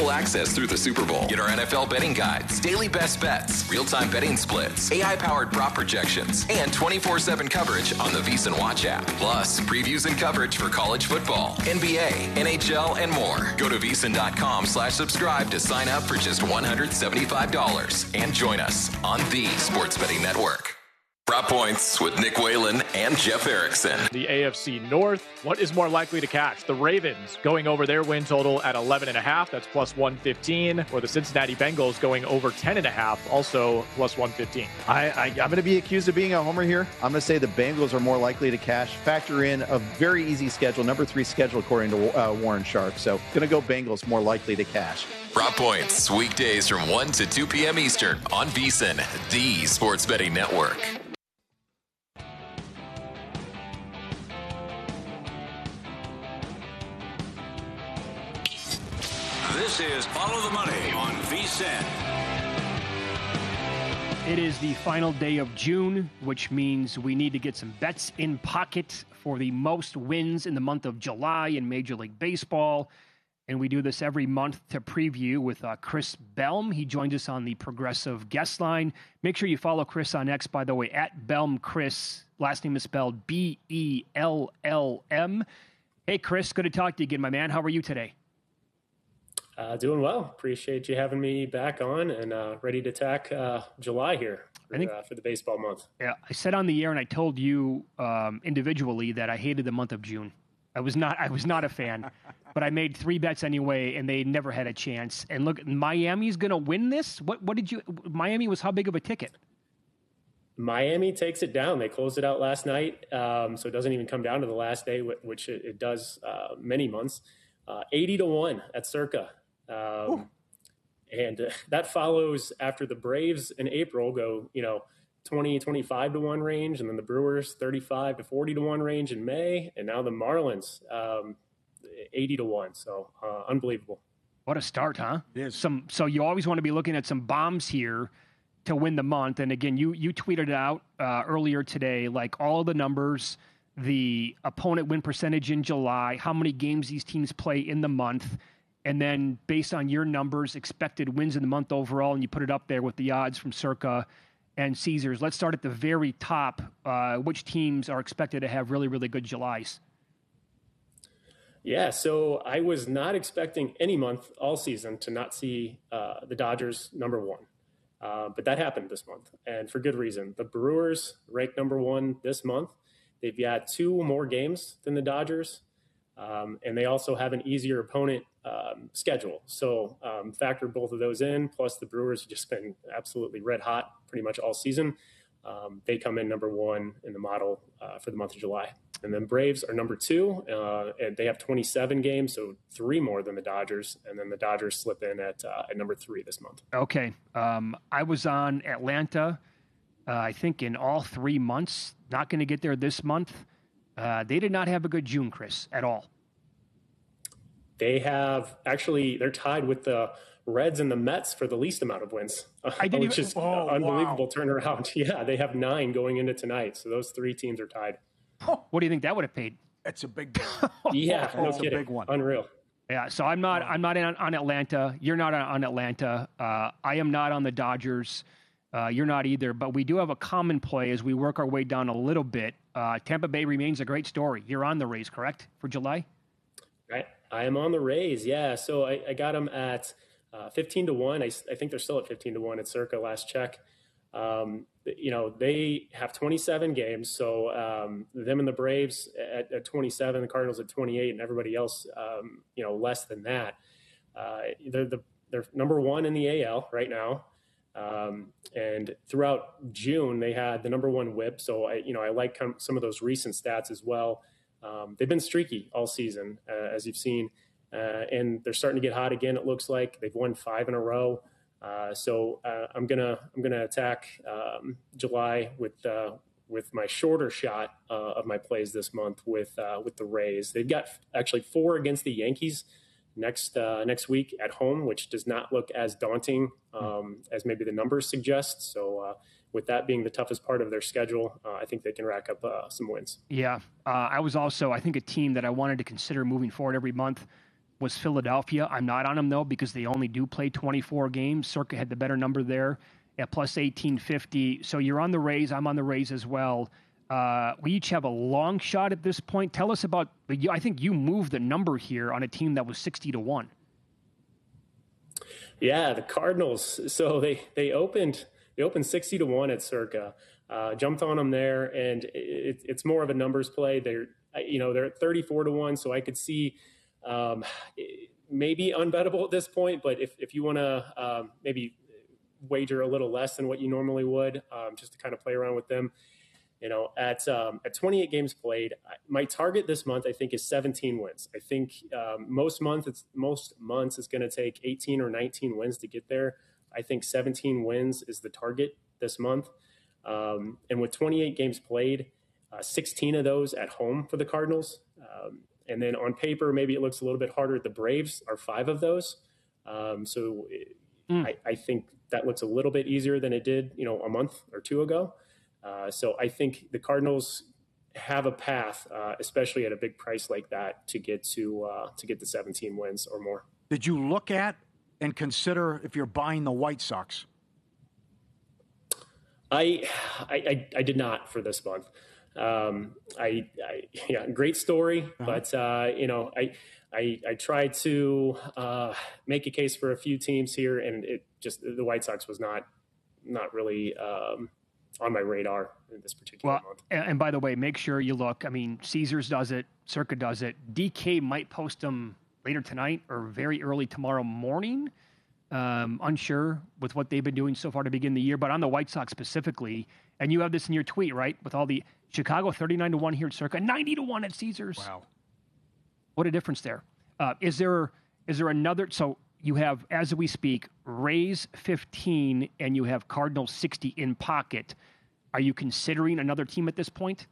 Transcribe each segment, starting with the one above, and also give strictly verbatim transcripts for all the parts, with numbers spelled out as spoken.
full access through the Super Bowl. Get our N F L betting guides, daily best bets, real-time betting splits, A I-powered prop projections, and twenty-four seven coverage on the VSiN Watch app. Plus, previews and coverage for college football, N B A, N H L, and more. Go to VSiN.com slash subscribe to sign up for just one hundred seventy-five dollars and join us on the Sports Betting Network. Prop Points with Nick Whalen and Jeff Erickson. The A F C North, what is more likely to catch? The Ravens going over their win total at eleven and a half, that's plus one fifteen, or the Cincinnati Bengals going over ten and a half, also plus one fifteen. I, I, I'm going to be accused of being a homer here. I'm going to say the Bengals are more likely to cash. Factor in a very easy schedule, number three schedule according to uh, Warren Sharp. So going to go Bengals more likely to cash. Prop Points, weekdays from one to two p.m. Eastern on VSiN, the Sports Betting Network. This is Follow the Money on VSiN. It is the final day of June, which means we need to get some bets in pocket for the most wins in the month of July in Major League Baseball. And we do this every month to preview with uh, Chris Belm. He joins us on the Progressive guest line. Make sure you follow Chris on X, by the way, at Belm Chris. Last name is spelled B E L L M. Hey, Chris, good to talk to you again, my man. How are you today? Uh, doing well. Appreciate you having me back on and uh, ready to attack uh, July here for, I think, uh, for the baseball month. Yeah, I said on the air and I told you um, individually that I hated the month of June. I was not. I was not a fan, but I made three bets anyway, and they never had a chance. And look, Miami's going to win this. What? What did you? Miami was how big of a ticket? Miami takes it down. They closed it out last night, um, so it doesn't even come down to the last day, which it, it does uh, many months. Uh, Eighty to one at Circa. Um, and uh, that follows after the Braves in April go, you know, twenty, twenty-five to one range. And then the Brewers thirty-five to forty to one range in May. And now the Marlins, um, eighty to one. So, uh, unbelievable. What a start, huh? Yes. Some, so you always want to be looking at some bombs here to win the month. And again, you, you tweeted out uh, earlier today, like all of the numbers, the opponent win percentage in July, how many games these teams play in the month. And then based on your numbers, expected wins in the month overall, and you put it up there with the odds from Circa and Caesars. Let's start at the very top. Uh, which teams are expected to have really, really good Julys? Yeah, so I was not expecting any month all season to not see uh, the Dodgers number one. Uh, but that happened this month, and for good reason. The Brewers ranked number one this month. They've got two more games than the Dodgers. Um, and they also have an easier opponent um, schedule. So um, factor both of those in, plus the Brewers have just been absolutely red hot pretty much all season. Um, they come in number one in the model uh, for the month of July. And then Braves are number two, uh, and they have twenty-seven games, so three more than the Dodgers. And then the Dodgers slip in at, uh, at number three this month. Okay. Um, I was on Atlanta, uh, I think, in all three months. Not going to get there this month. Uh, they did not have a good June, Chris, at all. They have actually, they're tied with the Reds and the Mets for the least amount of wins, I didn't which even, is oh, unbelievable wow. turnaround. Yeah, they have nine going into tonight. So those three teams are tied. What do you think that would have paid? That's a big one. Yeah, no That's a kidding. big one. Unreal. Yeah, so I'm not. I'm not in, on Atlanta. You're not on, on Atlanta. Uh, I am not on the Dodgers. Uh, you're not either. But we do have a common play as we work our way down a little bit. Uh, Tampa Bay remains a great story. You're on the Rays, correct, for July? I, I am on the Rays, yeah. So I, I got them at uh, fifteen to one. I, I think they're still at fifteen to one at Circa last check. Um, you know, they have twenty-seven games. So um, them and the Braves at, at twenty-seven, the Cardinals at twenty-eight, and everybody else, um, you know, less than that. Uh, they're, the, they're number one in the A L right now. Um, and throughout June, they had the number one whip. So, I, you know, I like some of those recent stats as well. Um, they've been streaky all season, uh, as you've seen, uh, and they're starting to get hot again. It looks like they've won five in a row. Uh, so uh, I'm gonna I'm gonna attack um, July with uh, with my shorter shot uh, of my plays this month with uh, with the Rays. They've got actually four against the Yankees next uh, next week at home, which does not look as daunting um, as maybe the numbers suggest. So. Uh, With that being the toughest part of their schedule, uh, I think they can rack up uh, some wins. Yeah. Uh, I was also, I think, a team that I wanted to consider moving forward every month. was Philadelphia. I'm not on them, though, because they only do play twenty-four games. Circa had the better number there at plus eighteen fifty. So you're on the Rays. I'm on the Rays as well. Uh, we each have a long shot at this point. Tell us about, I think you moved the number here on a team that was sixty to one. Yeah, the Cardinals. So they, they opened they opened sixty to one at Circa. Uh, jumped on them there, and it, it's more of a numbers play. They're you know they're at thirty-four to one, so I could see um, maybe unbettable at this point. But if if you want to um, maybe wager a little less than what you normally would, um, just to kind of play around with them. You know, at um, at twenty-eight games played, my target this month I think is seventeen wins. I think um, most months it's most months it's going to take eighteen or nineteen wins to get there. I think seventeen wins is the target this month. Um, and with twenty-eight games played, uh, sixteen of those at home for the Cardinals. Um, and then on paper, maybe it looks a little bit harder. The Braves are five of those. Um, so mm. I, I think that looks a little bit easier than it did, you know, a month or two ago. Uh, so I think the Cardinals have a path, uh, especially at a big price like that, to get to uh, to get the seventeen wins or more. Did you look at and consider if you're buying the White Sox? I I, I, I did not for this month. Um, I, I yeah, great story, uh-huh. but uh, you know I I, I tried to uh, make a case for a few teams here, and it just the White Sox was not not really. Um, on my radar in this particular well, month. And, and by the way, make sure you look. I mean, Caesars does it. Circa does it. D K might post them later tonight or very early tomorrow morning. Um, unsure with what they've been doing so far to begin the year. But on the White Sox specifically, and you have this in your tweet, right? With all the Chicago thirty-nine to one here at Circa, ninety to one at Caesars. Wow. What a difference there. Uh, is there is there another... So you have, as we speak, Rays fifteen and you have Cardinals sixty in pocket. Are you considering another team at this point?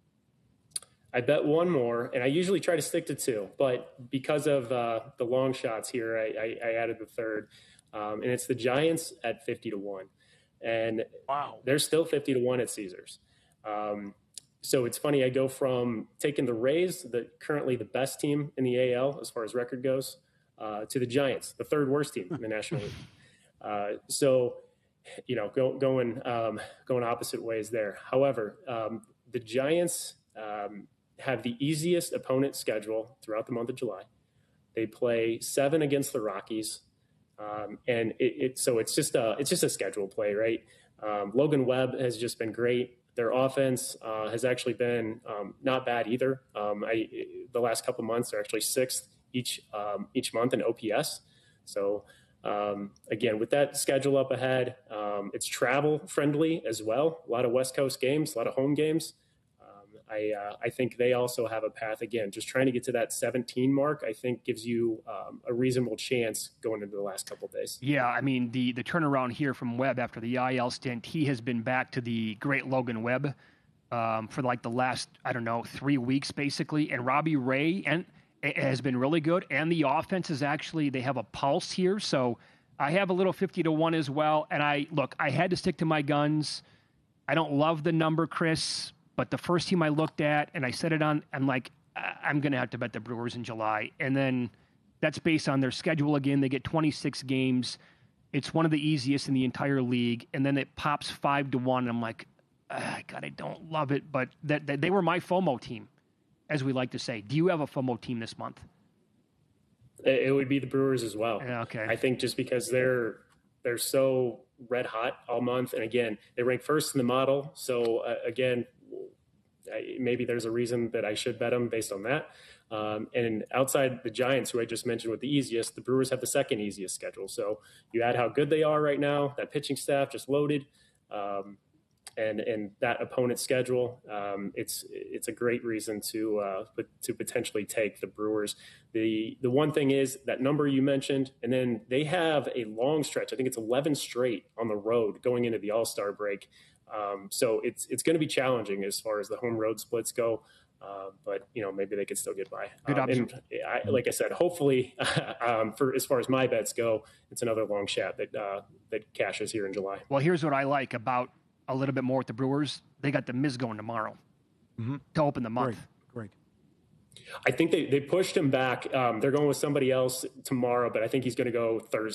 I bet one more, and I usually try to stick to two, but because of uh, the long shots here, I, I, I added the third, um, and it's the Giants at fifty to one, and wow, they're still fifty to one at Caesars. Um, so it's funny. I go from taking the Rays, the currently the best team in the A L as far as record goes, uh, to the Giants, the third worst team in the National League. Uh, so. You know, go, going um, going opposite ways there. However, um, the Giants um, have the easiest opponent schedule throughout the month of July. They play seven against the Rockies, um, and it, it so it's just a it's just a schedule play, right? Um, Logan Webb has just been great. Their offense uh, has actually been um, not bad either. Um, I, the last couple of months, they're actually sixth each um, each month in O P S. So. Um, again, with that schedule up ahead, um, it's travel friendly as well. A lot of West Coast games, a lot of home games. Um, I, uh, I think they also have a path. Again, just trying to get to that seventeen mark, I think gives you um, a reasonable chance going into the last couple of days. Yeah, I mean, the, the turnaround here from Webb after the I L stint, he has been back to the great Logan Webb um, for like the last, I don't know, three weeks basically. And Robbie Ray and it has been really good, and the offense is actually, they have a pulse here, so I have a little fifty to one as well, and I, look, I had to stick to my guns. I don't love the number, Chris, but the first team I looked at, and I said it on, I'm like, I'm going to have to bet the Brewers in July, and then that's based on their schedule again. They get twenty-six games. It's one of the easiest in the entire league, and then it pops five to one, and I'm like, ah, God, I don't love it, but that, that they were my FOMO team, as we like to say. Do you have a FOMO team this month? It would be the Brewers as well. Okay. I think just because they're they're so red hot all month, and again, they rank first in the model. So uh, again, I, maybe there's a reason that I should bet them based on that. Um, and outside the Giants, who I just mentioned with the easiest, the Brewers have the second easiest schedule. So you add how good they are right now, that pitching staff just loaded. Um, And and that opponent's schedule, um, it's it's a great reason to uh, to potentially take the Brewers. The the one thing is that number you mentioned, and then they have a long stretch. I think it's eleven straight on the road going into the All-Star break. Um, so it's it's going to be challenging as far as the home road splits go. Uh, but you know, maybe they could still get by. Good um, and I, like I said, hopefully, um, for as far as my bets go, it's another long shot that uh, that cashes here in July. Well, here's what I like about a little bit more with the Brewers. They got the Miz going tomorrow mm-hmm. to open the month. Great. Great. I think they, they pushed him back. Um, they're going with somebody else tomorrow, but I think he's going to go Thursday.